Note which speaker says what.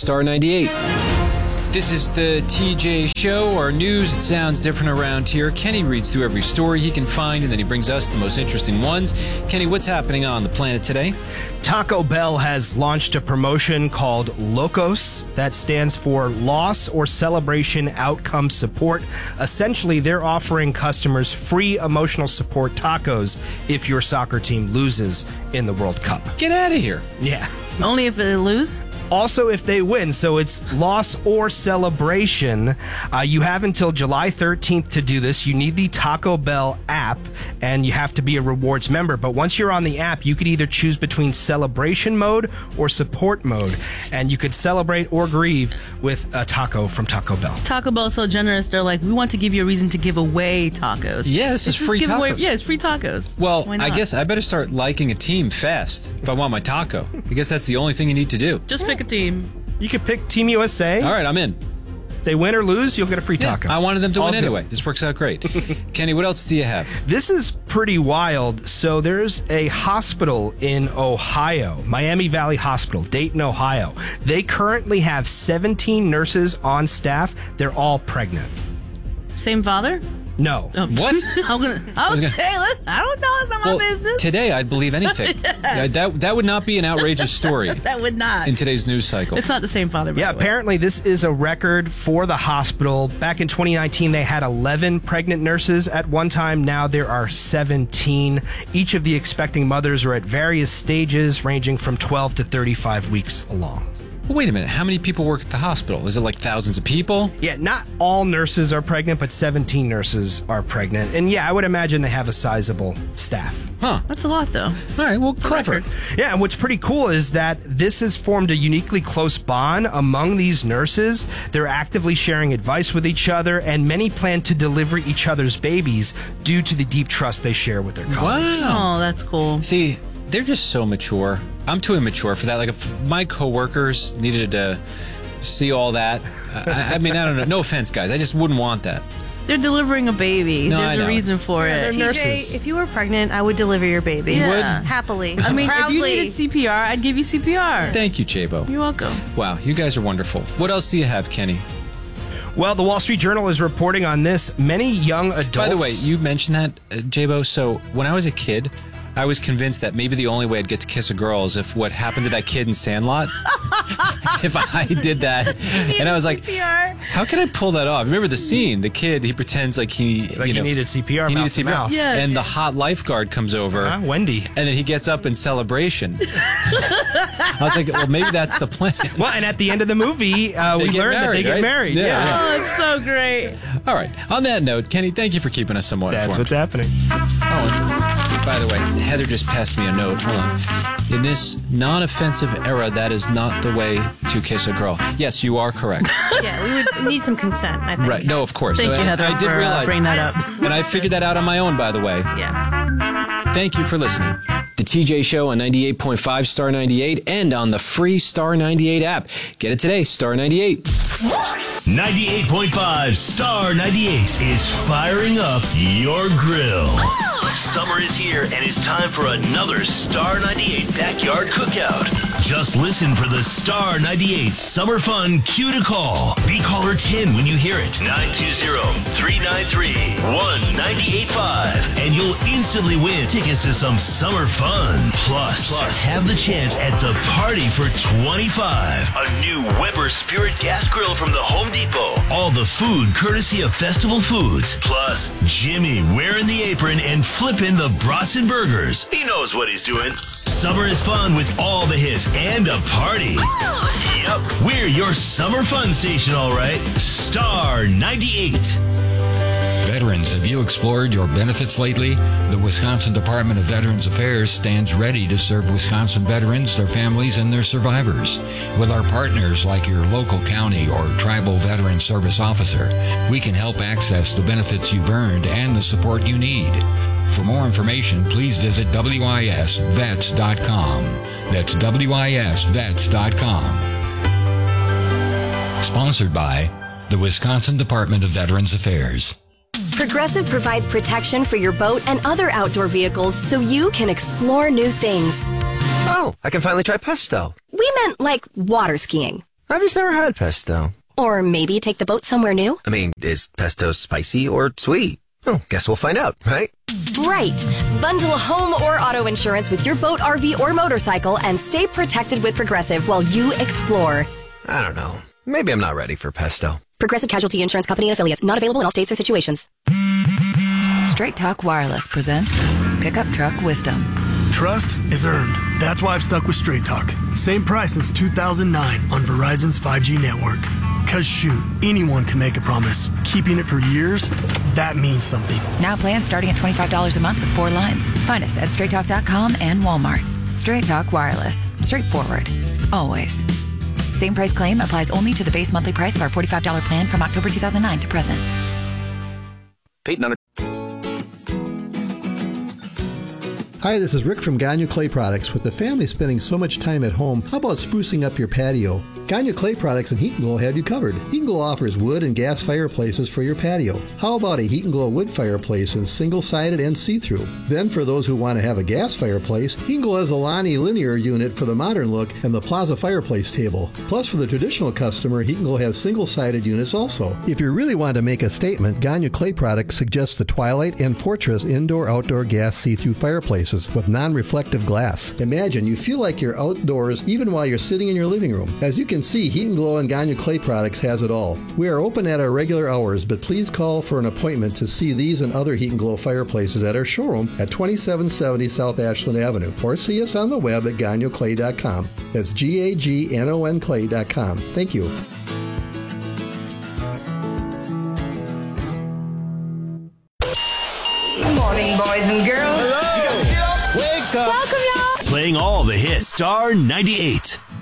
Speaker 1: Star 98. This is the TJ Show. Our news, it sounds different around here. Kenny reads through every story he can find, and then he brings us the most interesting ones. Kenny, what's happening on the planet today?
Speaker 2: Taco Bell has launched a promotion called LOCOS. That stands for Loss or Celebration Outcome Support. Essentially, they're offering customers free emotional support tacos if your soccer team loses in the World Cup.
Speaker 1: Get out of here.
Speaker 2: Yeah.
Speaker 3: Only if they lose?
Speaker 2: Also, if they win, so it's loss or celebration. You have until July 13th to do this. You need the Taco Bell app, and you have to be a rewards member. But once you're on the app, you could either choose between celebration mode or support mode, and you could celebrate or grieve with a taco from Taco Bell.
Speaker 3: Taco Bell is so generous. They're like, we want to give you a reason to give away tacos.
Speaker 1: Yeah, this is free tacos.
Speaker 3: Yeah, it's free tacos.
Speaker 1: Well, I guess I better start liking a team fast if I want my taco. I guess that's the only thing you need to do.
Speaker 3: Just pick a team.
Speaker 2: You could pick Team USA.
Speaker 1: All right, I'm in.
Speaker 2: They win or lose, you'll get a free taco.
Speaker 1: I wanted them to
Speaker 2: All
Speaker 1: win
Speaker 2: good.
Speaker 1: anyway. This works out great. Kenny, what else do you have?
Speaker 2: This is pretty wild. So there's a hospital in Ohio, Miami Valley Hospital, Dayton, Ohio. They currently have 17 nurses on staff. They're all pregnant.
Speaker 3: Same father?
Speaker 2: No.
Speaker 1: What?
Speaker 3: I don't know. It's not my business.
Speaker 1: Today, I'd believe anything. That would not be an outrageous story
Speaker 3: That would not.
Speaker 1: in today's news cycle.
Speaker 3: It's not the same father, by
Speaker 2: Yeah,
Speaker 3: the way.
Speaker 2: apparently this is a record for the hospital. Back in 2019, they had 11 pregnant nurses at one time. Now there are 17. Each of the expecting mothers are at various stages, ranging from 12 to 35 weeks along.
Speaker 1: Well, wait a minute. How many people work at the hospital? Is it like thousands of people?
Speaker 2: Yeah, not all nurses are pregnant, but 17 nurses are pregnant. And yeah, I would imagine they have a sizable staff.
Speaker 1: Huh.
Speaker 3: That's a lot, though.
Speaker 1: All right, well, clever.
Speaker 3: record.
Speaker 2: Yeah, and what's pretty cool is that this has formed a uniquely close bond among these nurses. They're actively sharing advice with each other, and many plan to deliver each other's babies due to the deep trust they share with their colleagues.
Speaker 1: Wow.
Speaker 3: Oh, that's cool.
Speaker 1: See, they're just so mature. I'm too immature for that. Like, if my coworkers needed to see all that, I mean, I don't know. No offense, guys. I just wouldn't want that.
Speaker 3: They're delivering a baby.
Speaker 1: No, I
Speaker 3: There's
Speaker 1: know.
Speaker 3: a reason for
Speaker 2: Yeah,
Speaker 3: it.
Speaker 2: they're
Speaker 4: TJ,
Speaker 2: nurses.
Speaker 4: if you were pregnant, I would deliver your baby.
Speaker 3: You
Speaker 1: would?
Speaker 4: Happily.
Speaker 3: I mean,
Speaker 4: Proudly.
Speaker 3: if you needed CPR, I'd give you CPR.
Speaker 1: Thank you, Chabo.
Speaker 3: You're welcome.
Speaker 1: Wow, you guys are wonderful. What else do you have, Kenny?
Speaker 2: Well, the Wall Street Journal is reporting on this. Many young adults...
Speaker 1: By the way, you mentioned that, Jabo. So when I was a kid, I was convinced that maybe the only way I'd get to kiss a girl is if what happened to that kid in Sandlot. If I did that. And I was like,
Speaker 3: CPR.
Speaker 1: how can I pull that off? Remember the scene? The kid, he pretends like he
Speaker 2: needed CPR,
Speaker 1: He
Speaker 2: mouth
Speaker 1: needed
Speaker 2: to
Speaker 1: CPR.
Speaker 2: mouth.
Speaker 3: Yes.
Speaker 1: And the hot lifeguard comes over.
Speaker 2: Wendy.
Speaker 1: And then he gets up in celebration. I was like, well, maybe that's the plan.
Speaker 2: Well, and at the end of the movie, we
Speaker 1: get
Speaker 2: learned that they
Speaker 1: married,
Speaker 2: get
Speaker 1: right?
Speaker 2: married.
Speaker 1: Yeah.
Speaker 3: Oh, it's so great.
Speaker 1: All right. On that note, Kenny, thank you for keeping us somewhat
Speaker 2: That's
Speaker 1: informed.
Speaker 2: what's happening.
Speaker 1: Oh, and by the way, Heather just passed me a note. Hold on. In this non-offensive era, that is not the way to kiss a girl. Yes, you are correct.
Speaker 4: Yeah, we would need some consent, I think.
Speaker 1: Right. No, of course.
Speaker 3: Thank you, Heather,
Speaker 1: I did
Speaker 3: for
Speaker 1: realize.
Speaker 3: bringing that up.
Speaker 1: And I figured that out on my own, by the way.
Speaker 3: Yeah.
Speaker 1: Thank you for listening. The TJ Show on 98.5 Star 98 and on the free Star 98 app. Get it today, Star 98.
Speaker 5: 98.5 Star 98 is firing up your grill. Summer is here and it's time for another Star 98 backyard cookout. Just listen for the Star 98 Summer Fun cue to call. Be caller 10 when you hear it. 920-393-1985. And you'll instantly win tickets to some summer fun. Plus, have the chance at the party for 25. A new Weber Spirit Gas Grill from the Home Depot. All the food courtesy of Festival Foods. Plus, Jimmy wearing the apron and flipping the brats and burgers. He knows what he's doing. Summer is fun with all the hits and a party. Yep, we're your summer fun station, all right. Star 98.
Speaker 6: Veterans, have you explored your benefits lately? The Wisconsin Department of Veterans Affairs stands ready to serve Wisconsin veterans, their families, and their survivors. With our partners like your local county or tribal veteran service officer, we can help access the benefits you've earned and the support you need. For more information, please visit WISVets.com. That's WISVets.com. Sponsored by the Wisconsin Department of Veterans Affairs.
Speaker 7: Progressive provides protection for your boat and other outdoor vehicles so you can explore new things.
Speaker 8: Oh, I can finally try pesto.
Speaker 7: We meant like water skiing.
Speaker 8: I've just never had pesto.
Speaker 7: Or maybe take the boat somewhere new?
Speaker 8: I mean, is pesto spicy or sweet? Oh, guess we'll find out, right?
Speaker 7: Right. Bundle home or auto insurance with your boat, RV, or motorcycle and stay protected with Progressive while you explore.
Speaker 8: I don't know. Maybe I'm not ready for pesto.
Speaker 7: Progressive Casualty Insurance Company and Affiliates. Not available in all states or situations.
Speaker 9: Straight Talk Wireless presents Pickup Truck Wisdom.
Speaker 10: Trust is earned. That's why I've stuck with Straight Talk. Same price since 2009 on Verizon's 5G network. Cause shoot, anyone can make a promise. Keeping it for years, that means something.
Speaker 9: Now plans starting at $25 a month with 4 lines. Find us at straighttalk.com and Walmart. Straight Talk Wireless. Straightforward. Always. Same price claim applies only to the base monthly price of our $45 plan from October 2009 to present.
Speaker 8: Peyton on
Speaker 11: Hi, this is Rick from Gagne Clay Products. With the family spending so much time at home, how about sprucing up your patio? Gagne Clay Products and Heat & Glow have you covered. Heat & Glow offers wood and gas fireplaces for your patio. How about a Heat & Glow wood fireplace in single-sided and see-through? Then for those who want to have a gas fireplace, Heat & Glow has a Lonnie linear unit for the modern look and the Plaza fireplace table. Plus for the traditional customer, Heat & Glow has single-sided units also. If you really want to make a statement, Gagne Clay Products suggests the Twilight and Fortress indoor-outdoor gas see-through fireplaces with non-reflective glass. Imagine you feel like you're outdoors even while you're sitting in your living room. As you can see, Heat & Glow and Gagne Clay Products has it all. We are open at our regular hours, but please call for an appointment to see these and other Heat & Glow fireplaces at our showroom at 2770 South Ashland Avenue, or see us on the web at gagnoclay.com. That's GAGNON clay.com. Thank you.
Speaker 12: Good morning, boys and girls.
Speaker 5: Hello. Wake up.
Speaker 12: Welcome, y'all.
Speaker 5: Playing all the hits. Star 98.